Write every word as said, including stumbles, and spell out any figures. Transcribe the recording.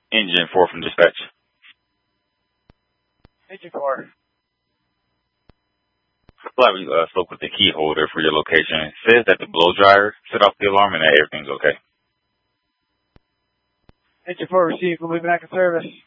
Engine four from dispatch. Engine four. Flight, we uh, spoke with the key holder for your location. It says that the blow dryer set off the alarm and that everything's okay. Engine four received. We'll be back in service.